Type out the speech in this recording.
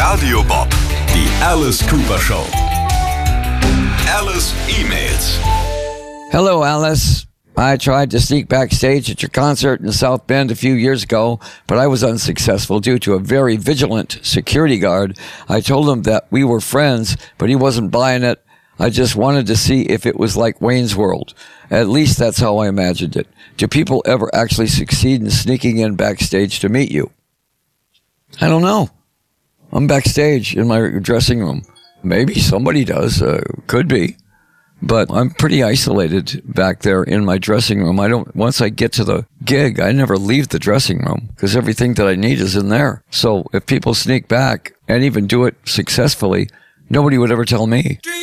Radio Bob, die Alice Cooper Show. Alice emails. Hello, Alice. I tried to sneak backstage at your concert in South Bend a few years ago, but I was unsuccessful due to a very vigilant security guard. I told him that we were friends, but he wasn't buying it. I just wanted to see if it was like Wayne's World. At least that's how I imagined it. Do people ever actually succeed in sneaking in backstage to meet you? I don't know. I'm backstage in my dressing room. Maybe somebody does. Could be. But I'm pretty isolated back there in my dressing room. Once I get to the gig, I never leave the dressing room because everything that I need is in there. So if people sneak back and even do it successfully, nobody would ever tell me.